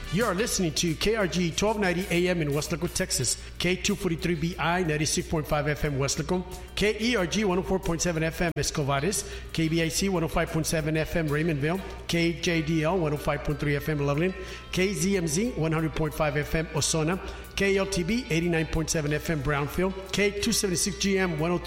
You are listening to KRG 1290 AM in Weslaco, Texas, K243BI 96.5 FM Weslaco, KERG 104.7 FM Escovadis, KBIC 105.7 FM Raymondville, KJDL 105.3 FM Loveland, KZMZ 100.5 FM Osona, KLTB 89.7 FM Brownfield, K276GM 103.